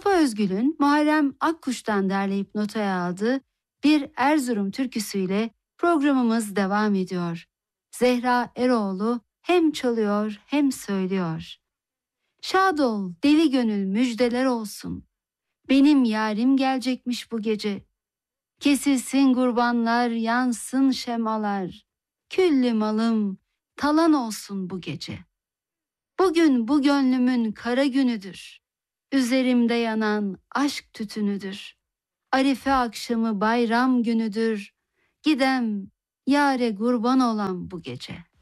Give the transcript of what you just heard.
Mustafa Özgül'ün Muharrem Akkuş'tan derleyip notaya aldığı bir Erzurum türküsüyle programımız devam ediyor. Zehra Eroğlu hem çalıyor hem söylüyor. Şad ol deli gönül müjdeler olsun. Benim yarim gelecekmiş bu gece. Kesilsin kurbanlar, yansın şemalar. Küllü malım talan olsun bu gece. Bugün bu gönlümün kara günüdür. Üzerimde yanan aşk tütünüdür. Arife akşamı bayram günüdür. Gidem yare kurban olan bu gece.